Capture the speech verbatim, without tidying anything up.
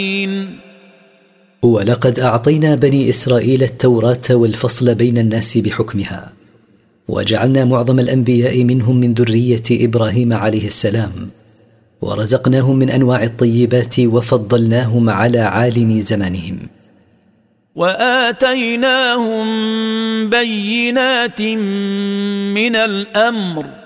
ولقد أعطينا بني إسرائيل التوراة والفصل بين الناس بحكمها، وجعلنا معظم الأنبياء منهم من ذرية إبراهيم عليه السلام، ورزقناهم من أنواع الطيبات وفضلناهم على عالم زمانهم، وآتيناهم بينات من الأمر